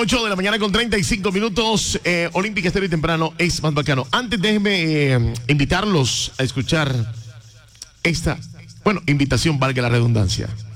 8 de la mañana con 35 minutos. Olímpica Estéreo y temprano es más bacano. Antes déjenme invitarlos a escuchar esta, invitación, valga la redundancia.